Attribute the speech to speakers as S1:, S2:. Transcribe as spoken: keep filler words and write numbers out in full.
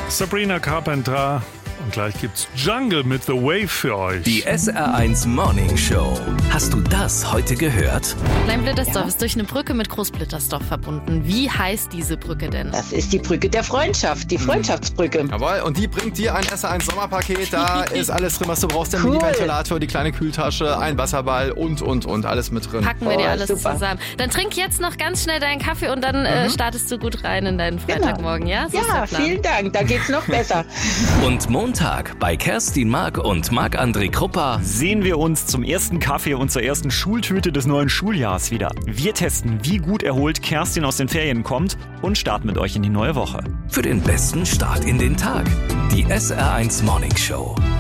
S1: Sabrina Carpenter. Und gleich gibt's Jungle mit The Wave für euch.
S2: Die S R eins Morning Show. Hast du das heute gehört?
S3: Klein-Blittersdorf ist durch eine Brücke mit Groß-Blittersdorf verbunden. Wie heißt diese Brücke denn?
S4: Das ist die Brücke der Freundschaft, die Freundschaftsbrücke.
S5: Jawohl, und die bringt dir ein S R eins Sommerpaket. Da ist alles drin, was du brauchst. Der
S4: Cool.
S5: Mini-Ventilator, die kleine Kühltasche, ein Wasserball und, und, und. Alles mit drin.
S3: Packen wir dir
S4: Oh,
S3: alles
S4: super.
S3: zusammen. Dann trink jetzt noch ganz schnell deinen Kaffee und dann äh, startest du gut rein in deinen
S4: Genau.
S3: Freitagmorgen, ja? So ist
S4: Ja,
S3: der Plan.
S4: vielen Dank, da geht's noch besser.
S2: Und Montag bei Kerstin Mark und Marc-André Krupper.
S6: Sehen wir uns zum ersten Kaffee und zur ersten Schultüte des neuen Schuljahrs wieder. Wir testen, wie gut erholt Kerstin aus den Ferien kommt und starten mit euch in die neue Woche.
S2: Für den besten Start in den Tag. Die S R eins Morning Show.